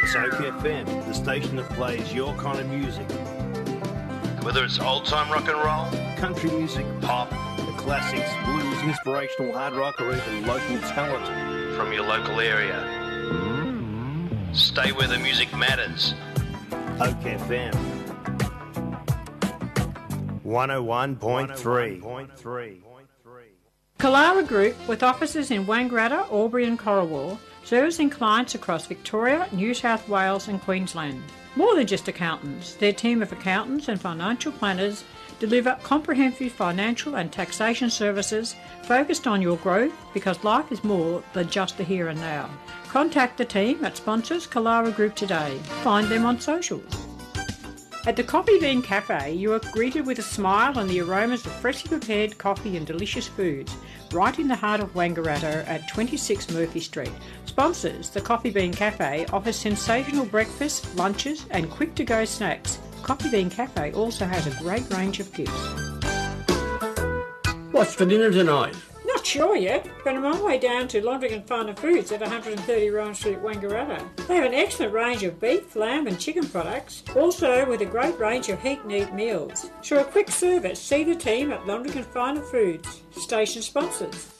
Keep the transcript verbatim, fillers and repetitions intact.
It's Oak F M, the station that plays your kind of music. Whether it's old-time rock and roll, country music, pop, the classics, blues, inspirational hard rock, or even local talent from your local area. Stay where the music matters. Oak F M. one oh one point three. Kalara Group, with offices in Wangaratta, Albury and Corowa, servicing clients across Victoria, New South Wales and Queensland. More than just accountants, their team of accountants and financial planners deliver comprehensive financial and taxation services focused on your growth, because life is more than just the here and now. Contact the team at Sponsors Kalara Group today. Find them on socials. At the Coffee Bean Cafe, you are greeted with a smile and the aromas of freshly prepared coffee and delicious foods, right in the heart of Wangaratta at twenty-six Murphy Street. Sponsors, the Coffee Bean Cafe offers sensational breakfast, lunches and quick-to-go snacks. Coffee Bean Cafe also has a great range of gifts. What's for dinner tonight? Not sure yet, but I'm on my way down to Londrigan Farm and Foods at one thirty Rowan Street, Wangaratta. They have an excellent range of beef, lamb and chicken products, also with a great range of heat and eat meals. For a quick service, see the team at Londrigan Farm and Foods, station sponsors.